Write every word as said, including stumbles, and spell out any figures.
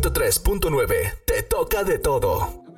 ciento tres punto nueve te toca de todo.